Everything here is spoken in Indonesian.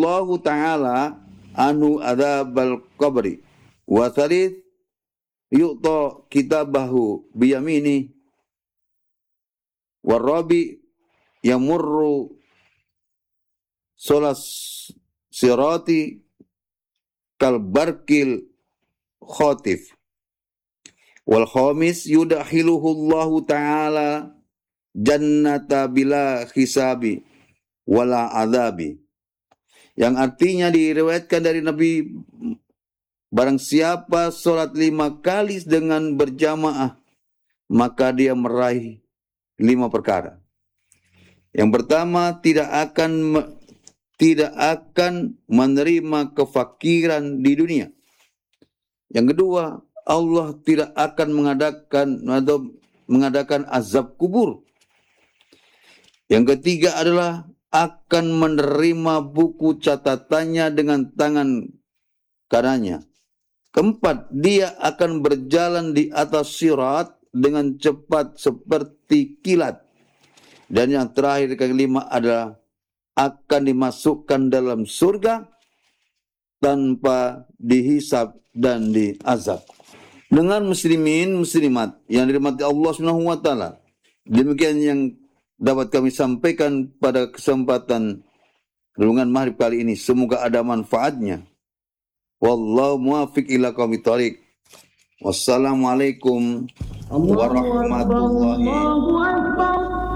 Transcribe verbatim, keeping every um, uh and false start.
Allahu ta'ala anu adzabal qabri wa tsalits yu'ta kitabahu biyamini warabi yamurru solas sirati kalbarkil khotif wal khamis yudakhiluhu Allahu ta'ala jannata bila hisabi wala adzabi, yang artinya diriwayatkan dari Nabi, barang siapa sholat lima kali dengan berjamaah maka dia meraih lima perkara. Yang pertama, tidak akan tidak akan menerima kefakiran di dunia. Yang kedua, Allah tidak akan mengadakan atau mengadakan azab kubur. Yang ketiga adalah akan menerima buku catatannya dengan tangan kanannya. Keempat, dia akan berjalan di atas sirat dengan cepat seperti kilat. Dan yang terakhir, kelima adalah akan dimasukkan dalam surga tanpa dihisab dan diazab. Dengan muslimin muslimat yang dirahmati Allah Subhanahu wa taala, demikian yang dapat kami sampaikan pada kesempatan renungan maghrib kali ini. Semoga ada manfaatnya. Wallahu muwaffiq ila aqwamit thoriq. Wassalamualaikum warahmatullahi wabarakatuh.